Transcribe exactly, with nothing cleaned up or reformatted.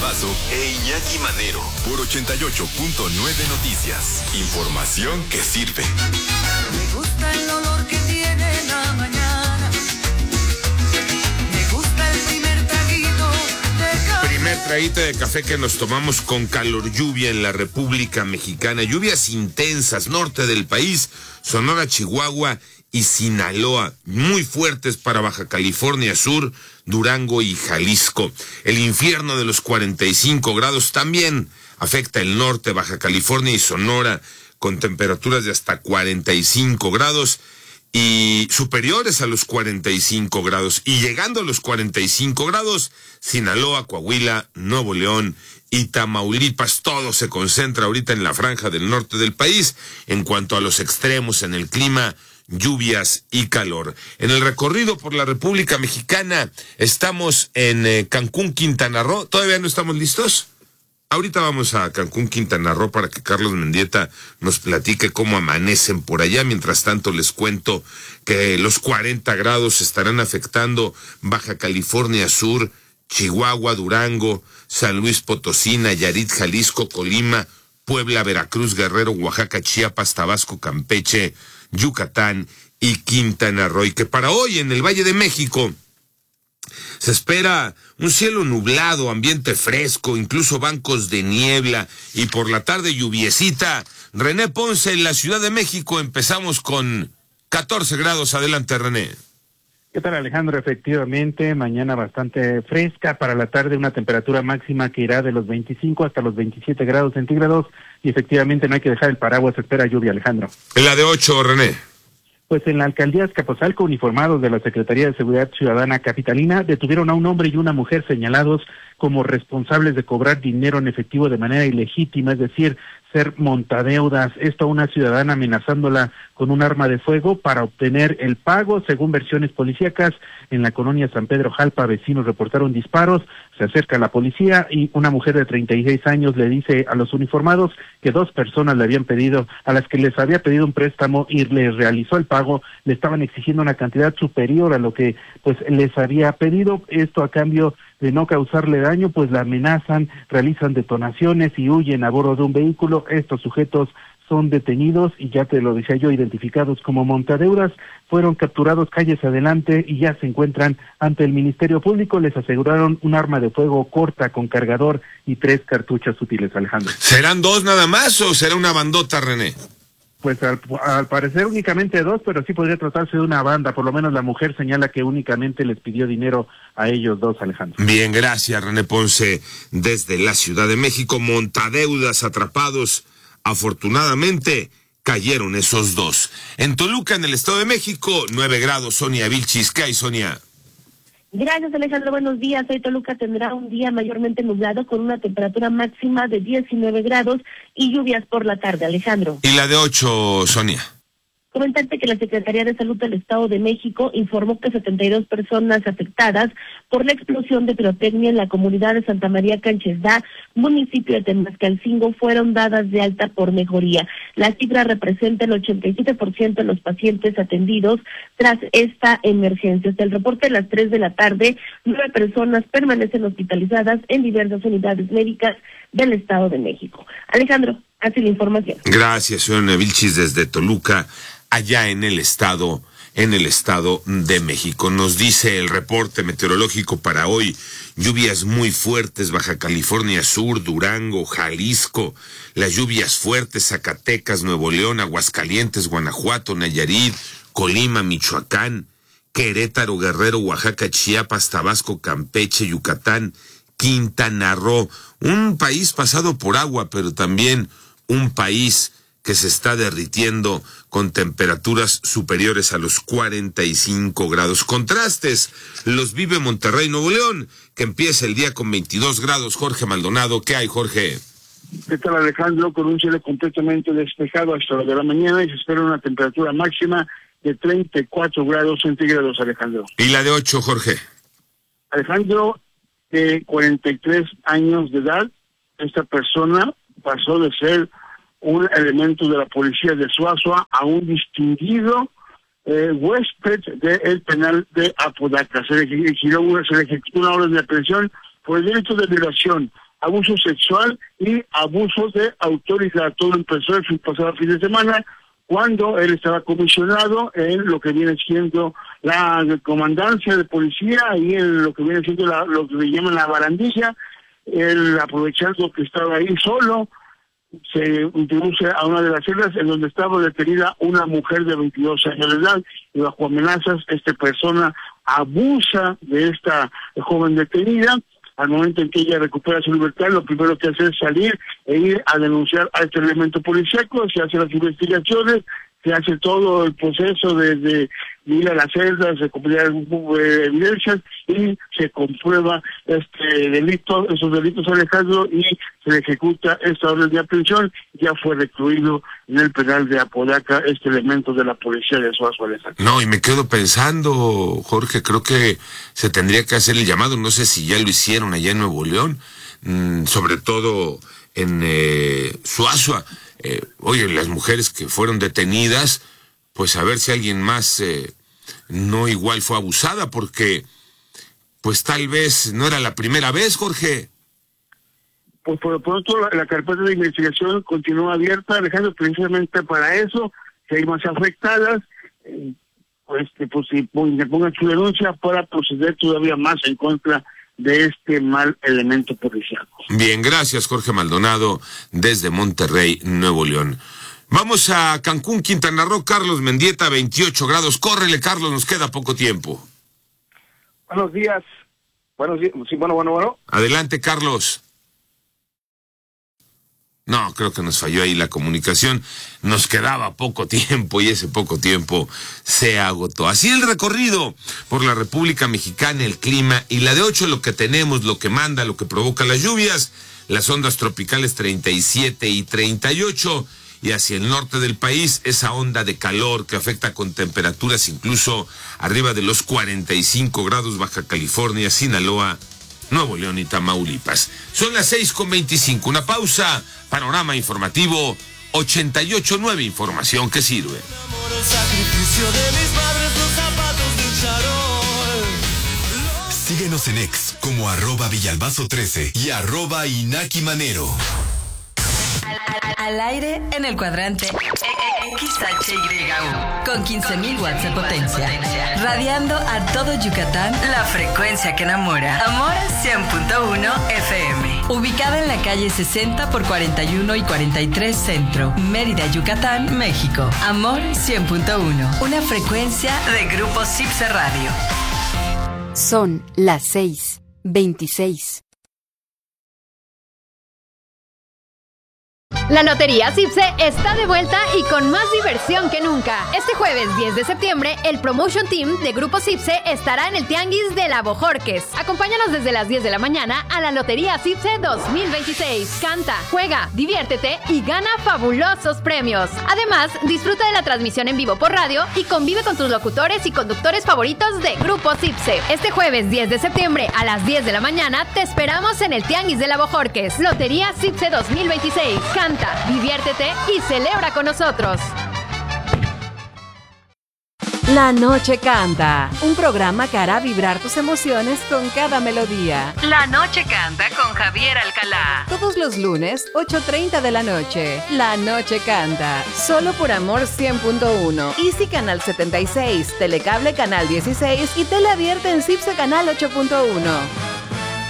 Carabazo e Iñaki Manero por ochenta y ocho punto nueve Noticias. Información que sirve. Me gusta el olor que tiene la mañana. Me gusta el primer traguito de café. Primer traguito de café que nos tomamos con calor, lluvia en la República Mexicana. Lluvias intensas, norte del país, Sonora, Chihuahua y Sinaloa, muy fuertes para Baja California Sur, Durango y Jalisco. El infierno de los cuarenta y cinco grados también afecta el norte, Baja California y Sonora, con temperaturas de hasta cuarenta y cinco grados y superiores a los cuarenta y cinco grados. Y llegando a los cuarenta y cinco grados, Sinaloa, Coahuila, Nuevo León y Tamaulipas. Todo se concentra ahorita en la franja del norte del país. En cuanto a los extremos en el clima, lluvias y calor. En el recorrido por la República Mexicana estamos en eh, Cancún, Quintana Roo. ¿Todavía no estamos listos? Ahorita vamos a Cancún, Quintana Roo, para que Carlos Mendieta nos platique cómo amanecen por allá. Mientras tanto, les cuento que los cuarenta grados estarán afectando Baja California Sur, Chihuahua, Durango, San Luis Potosí, Nayarit, Jalisco, Colima, Puebla, Veracruz, Guerrero, Oaxaca, Chiapas, Tabasco, Campeche, Yucatán y Quintana Roo. Y que para hoy en el Valle de México se espera un cielo nublado, ambiente fresco, incluso bancos de niebla y por la tarde lluviecita. René Ponce, en la Ciudad de México, empezamos con catorce grados. Adelante, René. ¿Qué tal, Alejandro? Efectivamente, mañana bastante fresca, para la tarde una temperatura máxima que irá de los veinticinco hasta los veintisiete grados centígrados y efectivamente no hay que dejar el paraguas, se espera lluvia, Alejandro. En la de ocho, René. Pues en la alcaldía Azcapotzalco, uniformados de la Secretaría de Seguridad Ciudadana Capitalina detuvieron a un hombre y una mujer señalados como responsables de cobrar dinero en efectivo de manera ilegítima, es decir, ser montadeudas. Esto a una ciudadana amenazándola con un arma de fuego para obtener el pago. Según versiones policíacas, en la colonia San Pedro Jalpa, vecinos reportaron disparos. Se acerca la policía y una mujer de treinta y seis años le dice a los uniformados que dos personas le habían pedido, a las que les había pedido un préstamo y les realizó el pago, le estaban exigiendo una cantidad superior a lo que pues les había pedido. Esto a cambio de no causarle daño, pues la amenazan, realizan detonaciones y huyen a bordo de un vehículo. Estos sujetos son detenidos y ya te lo decía yo, identificados como montadeudas, fueron capturados calles adelante y ya se encuentran ante el Ministerio Público. Les aseguraron un arma de fuego corta con cargador y tres cartuchas útiles, Alejandro. ¿Serán dos nada más o será una bandota, René? Pues al, al parecer únicamente dos, pero sí podría tratarse de una banda. Por lo menos la mujer señala que únicamente les pidió dinero a ellos dos, Alejandro. Bien, gracias, René Ponce, desde la Ciudad de México. Montadeudas atrapados. Afortunadamente, cayeron esos dos. En Toluca, en el Estado de México, nueve grados. Sonia Vilchis. ¿Qué hay, Sonia? Gracias, Alejandro. Buenos días. Hoy Toluca tendrá un día mayormente nublado con una temperatura máxima de diecinueve grados y lluvias por la tarde, Alejandro. ¿Y la de ocho, Sonia? Comentarte que la Secretaría de Salud del Estado de México informó que setenta y dos personas afectadas por la explosión de pirotecnia en la comunidad de Santa María Canchesdá, municipio de Temascalcingo, fueron dadas de alta por mejoría. La cifra representa el ochenta y siete por ciento de los pacientes atendidos tras esta emergencia. Hasta el reporte de las tres de la tarde, nueve personas permanecen hospitalizadas en diversas unidades médicas del Estado de México. Alejandro, así la información. Gracias, señora Vilchis, desde Toluca, allá en el estado, en el Estado de México. Nos dice el reporte meteorológico para hoy: lluvias muy fuertes, Baja California Sur, Durango, Jalisco, las lluvias fuertes, Zacatecas, Nuevo León, Aguascalientes, Guanajuato, Nayarit, Colima, Michoacán, Querétaro, Guerrero, Oaxaca, Chiapas, Tabasco, Campeche, Yucatán, Quintana Roo. Un país pasado por agua, pero también un país que se está derritiendo con temperaturas superiores a los cuarenta y cinco grados. Contrastes los vive Monterrey, Nuevo León, que empieza el día con veintidós grados. Jorge Maldonado, ¿qué hay, Jorge? ¿Qué tal, Alejandro? Con un cielo completamente despejado hasta la de la mañana y se espera una temperatura máxima de treinta y cuatro grados centígrados, Alejandro. ¿Y la de ocho, Jorge? Alejandro, de cuarenta y tres años de edad, esta persona pasó de ser un elemento de la policía de Suazua a un distinguido eh, huésped del penal de Apodaca. Se le giró una, se le ejecutó una orden de aprehensión por el delito de violación abuso sexual y abuso de autoridad. Todo empezó el pasado fin de semana, cuando él estaba comisionado en lo que viene siendo la comandancia de policía y en lo que viene siendo la, lo que le llaman la barandilla. Él, aprovechando que estaba ahí solo, se introduce a una de las celdas en donde estaba detenida una mujer de veintidós años de edad, y bajo amenazas esta persona abusa de esta joven detenida. Al momento en que ella recupera su libertad, lo primero que hace es salir e ir a denunciar a este elemento policíaco. Se hacen las investigaciones, se hace todo el proceso de, de ir a las celdas, recopilar eh, evidencias, y se comprueba este delito, esos delitos, Alejandro, y se le ejecuta esta orden de aprehensión. Ya fue recluido en el penal de Apodaca este elemento de la policía de Suazo, Alejandro. No, y me quedo pensando, Jorge, creo que se tendría que hacer el llamado, no sé si ya lo hicieron allá en Nuevo León, mmm, sobre todo en eh, Suazo. Eh, oye, las mujeres que fueron detenidas, pues a ver si alguien más eh, no igual fue abusada, porque pues tal vez no era la primera vez, Jorge. Pues por lo pronto la, la carpeta de investigación continúa abierta, Alejandro, precisamente para eso, que hay más afectadas, eh, pues que pues, si pongan su denuncia para proceder todavía más en contra de este mal elemento policial. Bien, gracias, Jorge Maldonado, desde Monterrey, Nuevo León. Vamos a Cancún, Quintana Roo. Carlos Mendieta, veintiocho grados. Córrele, Carlos, nos queda poco tiempo. Buenos días. Buenos días. Sí, bueno, bueno, bueno. Adelante, Carlos. No, creo que nos falló ahí la comunicación. Nos quedaba poco tiempo y ese poco tiempo se agotó. Así el recorrido por la República Mexicana, el clima, y la de ocho, lo que tenemos, lo que manda, lo que provoca las lluvias, las ondas tropicales treinta y siete y treinta y ocho, y hacia el norte del país esa onda de calor que afecta con temperaturas incluso arriba de los cuarenta y cinco grados, Baja California, Sinaloa, Nuevo León y Tamaulipas. Son las seis con veinticinco, una pausa, panorama informativo ochenta y ocho nueve, información que sirve. Síguenos en X como arroba Villalbazo trece y arroba Inaki Manero. Al, al, al aire en el cuadrante X H Y U con quince mil watts de potencia, radiando a todo Yucatán la frecuencia que enamora. Amor cien punto uno F M, ubicada en la calle sesenta por cuarenta y uno y cuarenta y tres Centro, Mérida, Yucatán, México. Amor cien punto uno, una frecuencia de Grupo Cipse Radio. Son las seis veintiséis. La Lotería Cipse está de vuelta y con más diversión que nunca. Este jueves diez de septiembre, el Promotion Team de Grupo Cipse estará en el Tianguis de la Bojorques. Acompáñanos desde las diez de la mañana a la Lotería Cipse dos mil veintiséis. Canta, juega, diviértete y gana fabulosos premios. Además, disfruta de la transmisión en vivo por radio y convive con tus locutores y conductores favoritos de Grupo Cipse. Este jueves diez de septiembre a las diez de la mañana te esperamos en el Tianguis de la Bojorques. Lotería Cipse dos mil veintiséis. Canta, diviértete y celebra con nosotros. La Noche Canta, un programa que hará vibrar tus emociones con cada melodía. La Noche Canta con Javier Alcalá. Todos los lunes, ocho treinta de la noche. La Noche Canta, solo por Amor cien punto uno. Easy Canal setenta y seis, Telecable Canal dieciséis y Tele Abierta en Cipse Canal ocho punto uno.